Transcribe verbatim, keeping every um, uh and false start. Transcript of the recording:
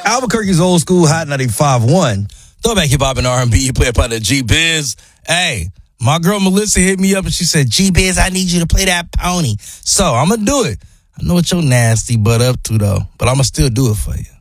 Albuquerque's old school hot ninety-five point one. Throwback hip hop and R and B. You play a part of G-Biz. Hey, my girl Melissa hit me up and she said, G-Biz, I need you to play that pony. So I'm going to do it. I know what your nasty butt up to, though, but I'm going to still do it for you.